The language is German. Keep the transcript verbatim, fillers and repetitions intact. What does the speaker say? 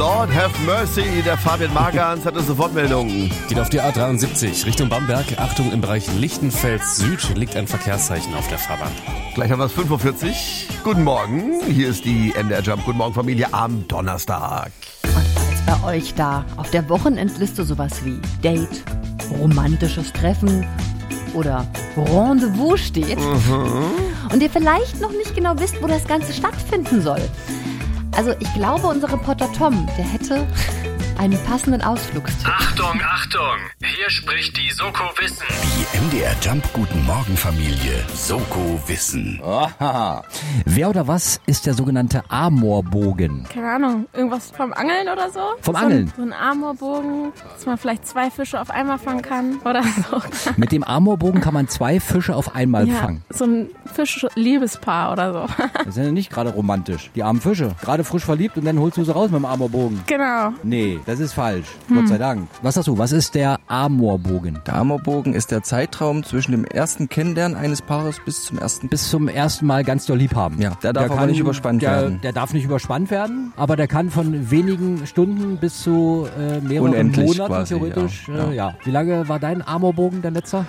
Lord have mercy. Der Fabian Magans hat eine Sofortmeldung. Geht auf die A dreiundsiebzig Richtung Bamberg. Achtung, im Bereich Lichtenfels Süd liegt ein Verkehrszeichen auf der Fahrbahn. Gleich haben wir es fünf Uhr vierzig. Guten Morgen, hier ist die M D R Jump. Guten Morgen Familie am Donnerstag. Und falls bei euch da auf der Wochenendliste sowas wie Date, romantisches Treffen oder Rendezvous steht mhm. und ihr vielleicht noch nicht genau wisst, wo das Ganze stattfinden soll. Also ich glaube, unser Reporter Tom, der hätte einen passenden Ausflugstipp. Achtung, Achtung! Hier spricht die Soko Wissen. Die M D R Jump Guten Morgen Familie Soko Wissen. Aha. Wer oder was ist der sogenannte Amorbogen? Keine Ahnung, irgendwas vom Angeln oder so? Vom so Angeln? Ein, so ein Amorbogen, dass man vielleicht zwei Fische auf einmal fangen kann oder so. Mit dem Amorbogen kann man zwei Fische auf einmal ja, fangen. So ein Fisch-Liebespaar oder so. Das ist ja nicht gerade romantisch. Die armen Fische, gerade frisch verliebt und dann holst du sie raus mit dem Amorbogen. Genau. Nee, das ist falsch. Hm. Gott sei Dank. Was sagst du, was ist der Amorbogen? Der Amorbogen ist der Zeitraum zwischen dem ersten Kennenlernen eines Paares bis zum ersten... Bis zum ersten Mal ganz doll lieb haben. Ja, der darf der aber kann, nicht überspannt der, werden. Der darf nicht überspannt werden, aber der kann von wenigen Stunden bis zu äh, mehreren Unendlich Monaten quasi, theoretisch. ja. Äh, ja. Wie lange war dein Amorbogen, der letzte?